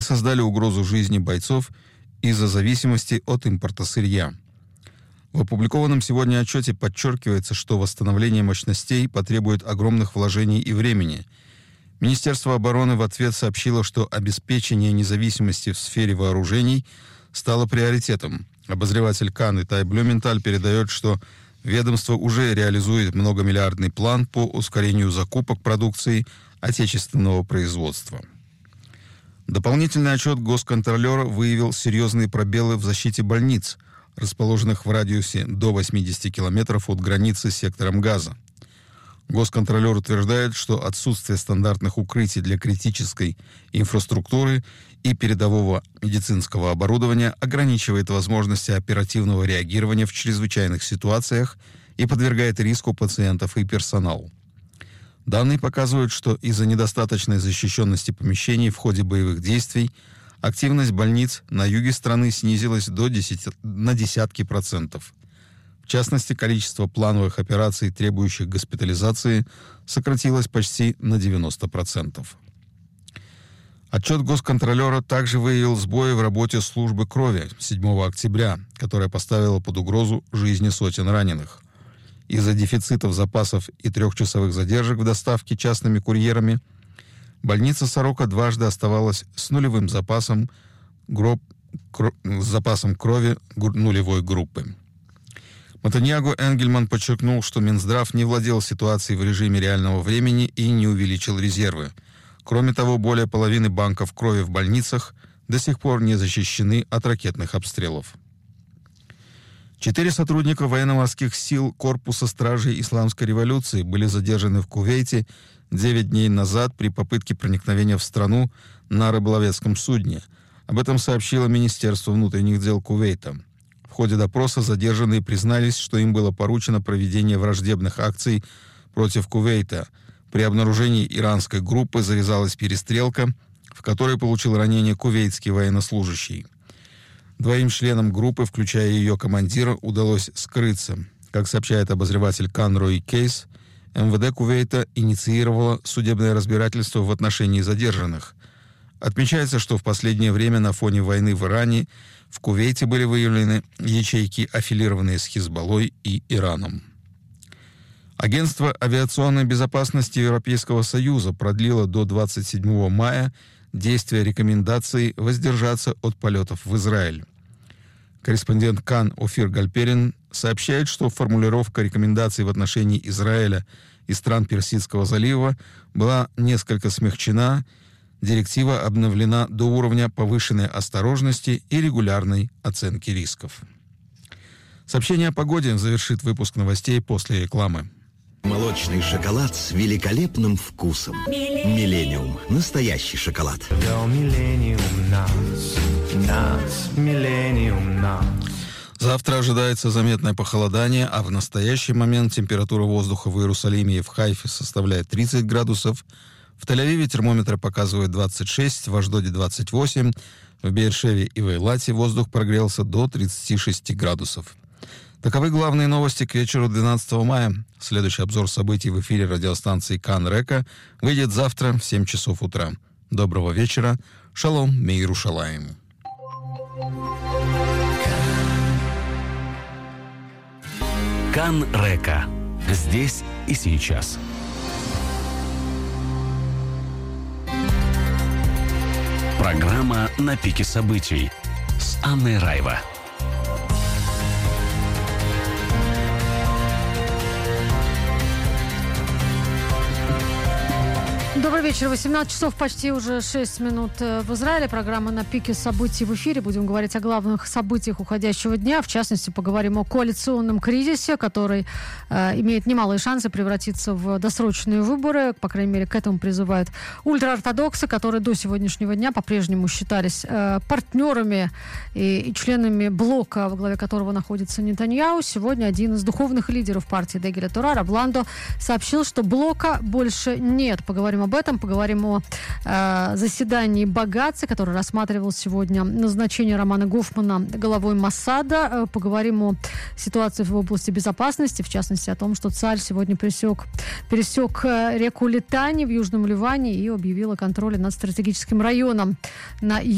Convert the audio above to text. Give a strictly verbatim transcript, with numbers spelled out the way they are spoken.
создали угрозу жизни бойцов из-за зависимости от импорта сырья. В опубликованном сегодня отчете подчеркивается, что восстановление мощностей потребует огромных вложений и времени. Министерство обороны в ответ сообщило, что обеспечение независимости в сфере вооружений стало приоритетом. Обозреватель Кан Итай Блюменталь передает, что ведомство уже реализует многомиллиардный план по ускорению закупок продукции отечественного производства. Дополнительный отчет госконтролера выявил серьезные пробелы в защите больниц, расположенных в радиусе до восьмидесяти километров от границы с сектором Газа. Госконтролер утверждает, что отсутствие стандартных укрытий для критической инфраструктуры и передового медицинского оборудования ограничивает возможности оперативного реагирования в чрезвычайных ситуациях и подвергает риску пациентов и персонал. Данные показывают, что из-за недостаточной защищенности помещений в ходе боевых действий активность больниц на юге страны снизилась до десяти, на десятки процентов. В частности, количество плановых операций, требующих госпитализации, сократилось почти на девяносто процентов. Отчет госконтролера также выявил сбои в работе службы крови седьмого октября, которая поставила под угрозу жизни сотен раненых. Из-за дефицитов запасов и трехчасовых задержек в доставке частными курьерами больница Сорока дважды оставалась с нулевым запасом, гроб, кро, с запасом крови нулевой группы. Матаньягу Энгельман подчеркнул, что Минздрав не владел ситуацией в режиме реального времени и не увеличил резервы. Кроме того, более половины банков крови в больницах до сих пор не защищены от ракетных обстрелов. Четыре сотрудника военно-морских сил Корпуса стражей Исламской революции были задержаны в Кувейте девять дней назад при попытке проникновения в страну на рыболовецком судне. Об этом сообщило Министерство внутренних дел Кувейта. В ходе допроса задержанные признались, что им было поручено проведение враждебных акций против Кувейта. При обнаружении иранской группы завязалась перестрелка, в которой получил ранение кувейтский военнослужащий. Двоим членам группы, включая ее командира, удалось скрыться. Как сообщает обозреватель Кан Рой Кейс, эм вэ дэ Кувейта инициировало судебное разбирательство в отношении задержанных. Отмечается, что в последнее время на фоне войны в Иране в Кувейте были выявлены ячейки, аффилированные с Хизбаллой и Ираном. Агентство авиационной безопасности Европейского Союза продлило до двадцать седьмого мая действие рекомендаций воздержаться от полетов в Израиль. Корреспондент Кан Офир Гальперин сообщает, что формулировка рекомендаций в отношении Израиля и стран Персидского залива была несколько смягчена. Директива обновлена до уровня повышенной осторожности и регулярной оценки рисков. Сообщение о погоде завершит выпуск новостей после рекламы. Молочный шоколад с великолепным вкусом. Миллениум. Настоящий шоколад. Завтра ожидается заметное похолодание, а в настоящий момент температура воздуха в Иерусалиме и в Хайфе составляет тридцать градусов. В Тель-Авиве термометры показывают двадцать шесть, в Ашдоде двадцать восемь, в Беэр-Шеве и в Эйлате воздух прогрелся до тридцати шести градусов. Таковы главные новости к вечеру двенадцатого мая. Следующий обзор событий в эфире радиостанции Кан Река выйдет завтра в семь часов утра. Доброго вечера. Шалом, мир Ушалаим. Кан Река. Здесь и сейчас. Программа «На пике событий» с Анной Райва. Добрый вечер. восемнадцать часов, почти уже шесть минут в Израиле. Программа «На пике событий» в эфире. Будем говорить о главных событиях уходящего дня. В частности, поговорим о коалиционном кризисе, который э, имеет немалые шансы превратиться в досрочные выборы. По крайней мере, к этому призывают ультраортодоксы, которые до сегодняшнего дня по-прежнему считались э, партнерами и, и членами блока, во главе которого находится Нетаньяху. Сегодня один из духовных лидеров партии Дегель ха-Тора, Рав Ландо, сообщил, что блока больше нет. Поговорим об этом, поговорим о э, заседании Багаца, который рассматривал сегодня назначение Романа Гофмана главой Моссада. Э, поговорим о ситуации в области безопасности, в частности о том, что царь сегодня пересек, пересек реку Литани в Южном Ливане и объявил о контроле над стратегическим районом на